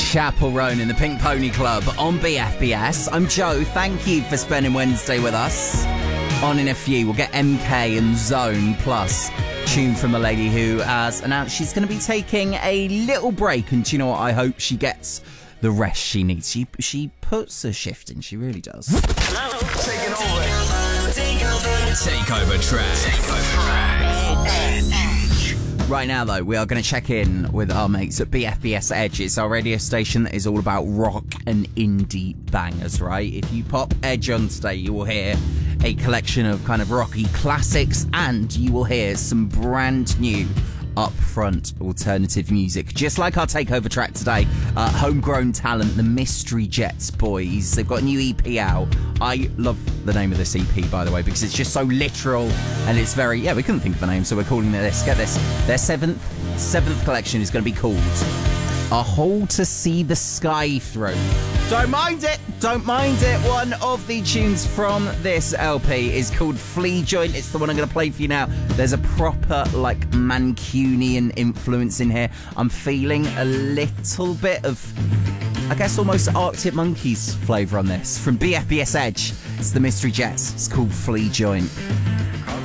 Chapel Roan in the Pink Pony Club on BFBS. I'm Joe. Thank you for spending Wednesday with us. On in a few, we'll get MK and Zone plus tune from a lady who has announced she's going to be taking a little break, and do you know what? I hope she gets the rest she needs. She puts a shift in, she really does. Taking over. Takeover track. Right now, though, we are going to check in with our mates at BFBS Edge. It's our radio station that is all about rock and indie bangers, right? If you pop Edge on today, you will hear a collection of kind of rocky classics, and you will hear some brand new upfront alternative music, just like our takeover track today. Homegrown talent, the Mystery Jets boys. They've got a new EP out. I love the name of this EP, by the way, because it's just so literal, and it's very, we couldn't think of a name, so we're calling it this. Get this, their seventh collection is going to be called A Hole to See the Sky Through. Don't mind it. One of the tunes from this LP is called Flea Joint. It's the one I'm going to play for you now. There's a proper, Mancunian influence in here. I'm feeling a little bit of, I guess, almost Arctic Monkeys flavour on this. From BFBS Edge, it's the Mystery Jets. It's called Flea Joint.